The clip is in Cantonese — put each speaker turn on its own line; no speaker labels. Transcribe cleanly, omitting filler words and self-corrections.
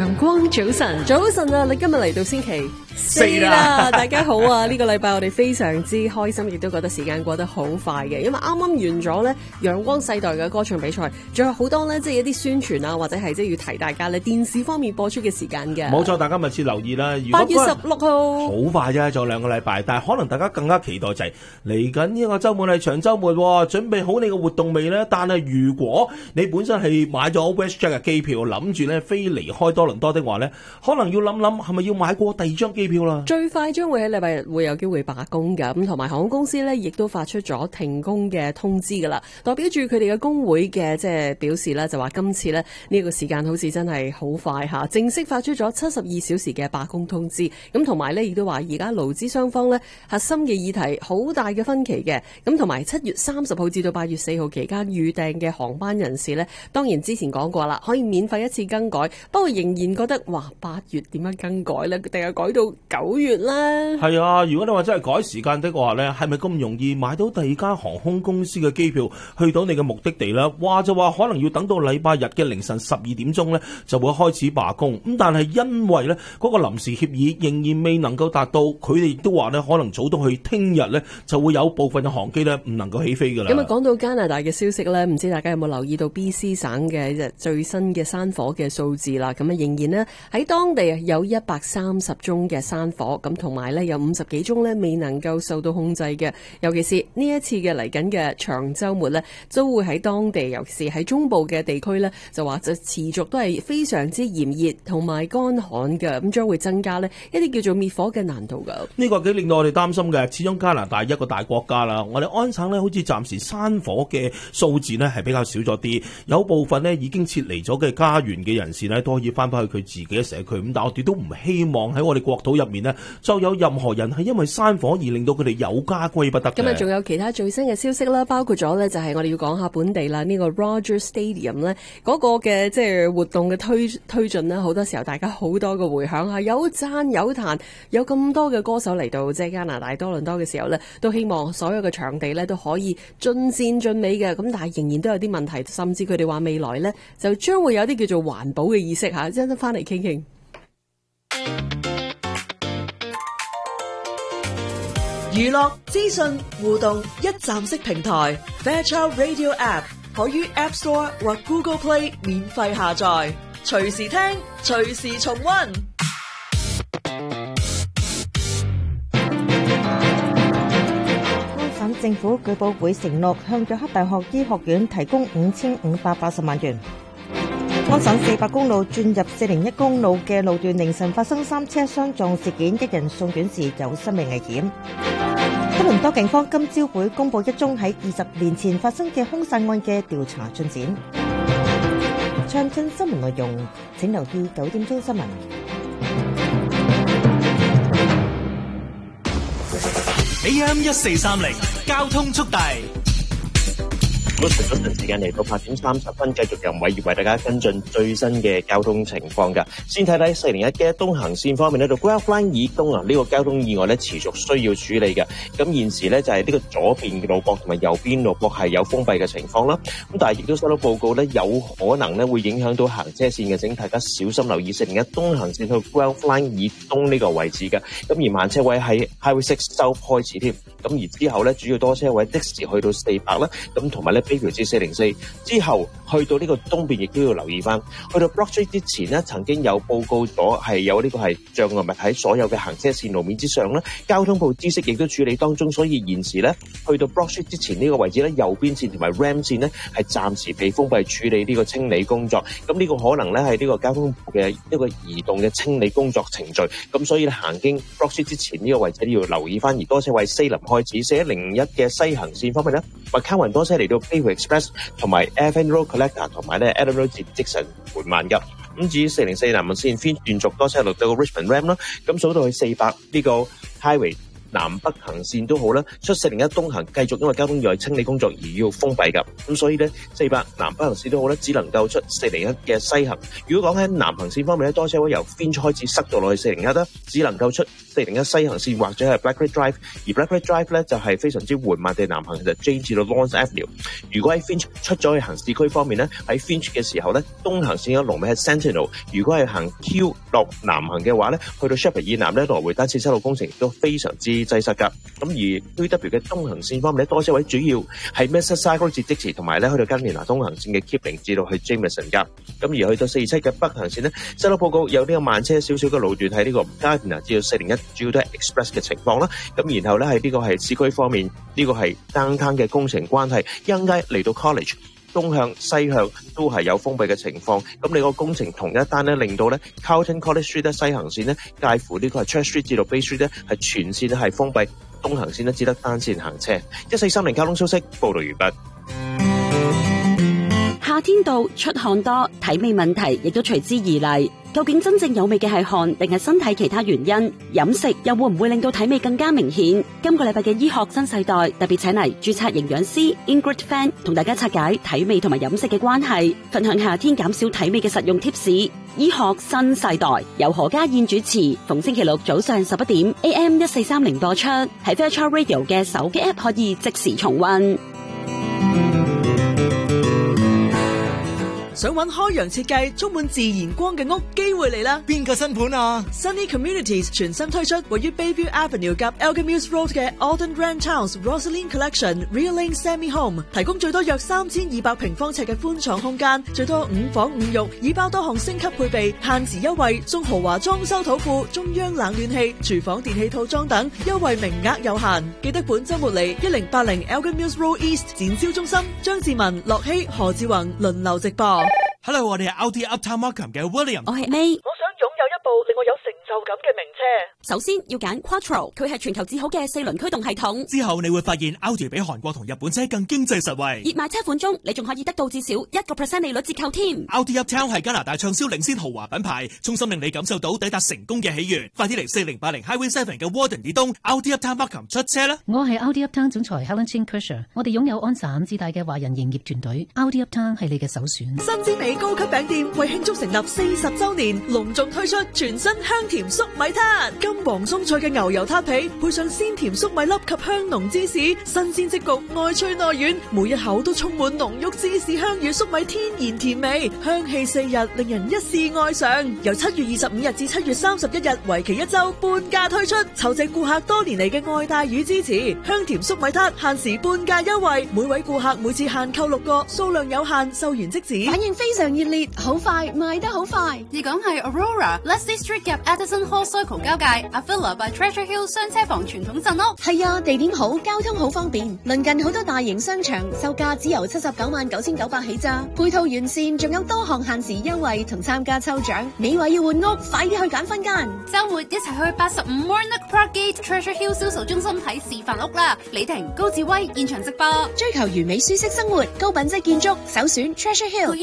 陽光早晨，
早晨啊！你今日嚟到星期四啦，大家好啊！呢個禮拜我哋非常之開心，亦都覺得時間過得好快嘅，因為啱啱完咗咧陽光世代嘅歌唱比賽，仲有好多咧即係一啲宣傳啊，或者係即係要提大家咧電視方面播出嘅時間嘅。
冇錯，大家密切留意啦。
8月16號，
好快啫，仲有2個禮拜，但係可能大家更加期待就係嚟緊呢個週末係長週末，準備好你嘅活動未呢？但係如果你本身係買咗 WestJet 嘅機票，諗住咧飛離開多倫多的話呢，可能要諗諗係咪要買過第2張機票啦。
最快將會喺禮拜日會有機會罷工㗎，咁同埋航空公司呢亦都發出咗停工嘅通知㗎啦，代表住佢哋嘅工會嘅即係表示啦，就話今次呢呢個時間好似真係好快嚇，正式發出咗72小時嘅罷工通知，咁同埋呢亦都話而家勞資雙方呢核心嘅議題好大嘅分歧嘅，咁同埋7月30號至到8月4號期間預訂嘅航班人士呢，當然之前講過啦，可以免費一次更改，不過仍然覺得哇8月點樣更改呢？定係改到9月呢？
係啊，如果你話真係改時間的話呢，係咪咁容易買到第2間航空公司嘅機票去到你嘅目的地呢？話就話可能要等到禮拜日嘅凌晨12點鐘呢就會開始罷工。咁但係因為呢嗰個臨時協議仍然未能夠達到，佢哋亦都話呢可能早到去聽日呢就會有部分嘅航機呢唔能夠起飛㗎啦。
咁啊講到加拿大嘅消息呢，唔知大家有冇留意到 BC 省嘅最新嘅山火嘅數字啦？咁啊仍然呢喺當地有130宗嘅山火，咁同埋呢有50幾宗呢未能夠受到控制嘅。尤其是呢一次嘅嚟緊嘅長週末呢，都會喺當地，尤其是喺中部嘅地區呢，就話就持續都係非常之炎熱同埋乾旱嘅，咁將會增加呢一啲叫做滅火嘅難度㗎。
呢個幾令到我哋擔心嘅，始終加拿大一個大國家啦，我哋安省呢好似暫時山火嘅數字呢係比較少咗啲，有部分呢已經撤離咗嘅家園嘅人士呢都可以翻返去佢自己嘅社區，咁但我哋都唔希望喺我哋國土入面呢就有任何人係因為山火而令到佢哋有家歸不得嘅。
咁啊，仲有其他最新嘅消息啦，包括咗呢就係我哋要講下本地啦，呢個 Rogers Stadium 呢嗰個嘅即係活動嘅推進呢，好多時候大家好多嘅回響啊，有讚有彈，有咁多嘅歌手嚟到即係加拿大多倫多嘅時候呢，都希望所有嘅場地呢都可以盡善盡美嘅，咁但係仍然都有啲問題，甚至佢哋話未來呢就將會有啲叫做環保嘅意識嚇，一陣翻嚟傾傾。
娛樂資訊互動一站式平台 Fairchild Radio App 可於 App Store 或 Google Play 免費下載，隨時聽，隨時重溫。
安省政府據報會承諾向約克大學醫學院提供5580萬元。安省400公路轉入401公路嘅路段凌晨發生3車相撞事件，1人送院時有生命危險。多倫多警方今朝會公布一宗喺20年前發生嘅兇殺案嘅調查進展。詳盡新聞內容請留意9點鐘新聞。
AM1430交通速遞。
早晨時間嚟到8點30分，繼續由偉業為大家跟進最新嘅交通情況㗎。先睇睇401嘅東行線方面呢，到 Guelph Line 以東啊，呢個交通意外呢持續需要處理嘅。咁現時呢就係呢個左邊嘅路駁同埋右邊路駁係有封閉嘅情況啦。咁但係亦都收到報告呢，有可能呢會影響到行車線嘅，請大家小心留意401東行線去 Guelph Line 以東呢個位置嘅。咁而慢車位喺 Highway 6 South 開始添。咁而之後呢，主要多車位的時去到400啦。咁同埋呢，Bayview至404之後去到呢個東邊亦都要留意翻。去到 Broad Street 之前呢，曾經有報告咗係有呢個係障礙物喺所有嘅行車線路面之上啦。交通部知識亦都處理當中，所以現時呢，去到 Broad Street 之前呢個位置呢，右邊線同埋 Ram 線呢係暫時被封閉處理呢個清理工作。咁呢個可能呢係呢個交通部嘅一個移動嘅清理工作程序。咁所以呢，行經 Broad Street 之前呢個位置都要留意翻。而多車位Salem開始4101嘅西行線方面呢，McCowan多車嚟到 Bayview Express 同埋 Airfan Road Collector 同埋咧 Adam Road 至 Dixon 緩慢㗎。咁至於404南岸線偏斷續多車落到 Richmond Ram 啦，咁數到去400呢個 Highway 南北行線都好啦，出401東行繼續因為交通意外清理工作而要封閉㗎。咁所以咧，48南北行線都好咧，只能夠出401嘅西行。如果講喺南行線方面咧，多車位由 Finch 開始塞到落去401啦，只能夠出401西行線或者係 Blackridge Drive， 而 Blackridge Drive 咧就係非常之緩慢地南行，其實 Jane 至到 Lawrence Avenue。如果喺 Finch 出咗去行市區方面咧，喺 Finch 嘅時候咧，東行線嘅龍尾係 Sentinel。如果係行 Q 落南行嘅話咧，去到 Sheppard 以南咧，來回單線7號工程亦都非常之擠塞㗎。咁而 QW 嘅東行線方面咧，多車位主要係 Mississauga 至積池，同埋咧去到加連拿東行線嘅 Kipling 至到去 Jameson 㗎。咁而去到427嘅北行線咧，收到報告有呢個慢車少少嘅路段喺呢個加連拿至到401，主要都係 Express 嘅情況啦。咁然後咧喺呢個係市區方面，呢個係 downtown 嘅工程關係，一陣間嚟到 College。東向西向都係有封閉嘅情況，咁你個工程同一單咧，令到咧 Carlton College Street 咧西行線咧，介乎呢個係 Church Street 至到 Bay Street 咧，係全線咧係封閉，東行線咧只得單線行車。1430交通消息報道完畢。
夏天到，出汗多，體味問題亦都隨之而嚟。究竟真正有味嘅係汗定係身體其他原因？飲食又會唔會令到體味更加明顯？今個禮拜嘅醫學新世代特別請嚟註冊營養師 Ingrid Fan 同大家拆解體味同埋飲食嘅關係，分享夏天減少體味嘅實用貼士。醫學新世代由何家燕主持，逢星期六早上11點 AM 1430播出，喺 Virtual Radio 嘅手機 App 可以即時重溫。
想揾開揚設計充滿自然光嘅屋，機會嚟啦！
邊個新盤啊？
Sunny Communities 全新推出位於 Bayview Avenue 及 Elgin Mills Road 嘅 Alden Grand Towns Rosaline Collection Real Lane Semi Home， 提供最多約3200平方尺嘅寬敞空間，最多5房5浴，已包多項升級配備，限時優惠，送豪華裝修土庫、中央冷暖氣、廚房電器套裝等，優惠名額有限。記得本週末嚟1080 Elgin Mills Road East 展銷中心，張志文、樂希、何志宏輪流直播。
Hello， 我哋係 Audi Uptown Markham 嘅 William。
我係 May。
我想擁有一部令我有成就感嘅名車。
首先要揀 Quattro， 佢係全球至好嘅4輪驅動系統。
之後你會發現 Audi 比韓國同日本車更經濟實惠。
熱賣車款中，你仲可以得到至少1% 利率折扣添。
Audi Uptown 係加拿大暢銷領先豪華品牌，衷心令你感受到抵達成功嘅喜悅。快啲嚟4080 Highway 7嘅 Warden 以東 Audi Uptown Markham 出車啦！
我係 Audi Uptown 總裁 Helen Chin Kershaw， 我哋擁有安省至大嘅華人營業團隊。Audi Uptown 係你嘅首選。
新之美高級餅店為慶祝成立40週年，隆重推出全新香甜粟米撻，金黃鬆脆嘅牛油撻皮，配上鮮甜粟米粒及香濃芝士，新鮮即焗，外脆內軟，每一口都充滿濃郁芝士香與粟米天然甜味，香氣4日，令人一試愛上。由7月25日至7月31日，為期1週，半價推出，酬謝顧客多年嚟嘅愛戴與支持。香甜粟米撻限時半價優惠，每位顧客每次限購6個，數量有限，售完即止。
反應非常熱烈，好快賣得好快。而講係 Aurora、Leslie Street 及 Addison Hall Circle 交界 ，Avila by Treasure Hill 雙車房傳統鎮屋。係啊，地點好，交通好方便，鄰近好多大型商場，售價只由799900起咋，配套完善，仲有多項限時優惠同參加抽獎。你話要換屋，快啲去揀分間。週末一齊去85 Warnock Park Gate Treasure Hill 銷售中心睇示範屋啦！李婷、高志威現場直播，追求完美舒適生活，高品質建築，首選 Treasure Hill。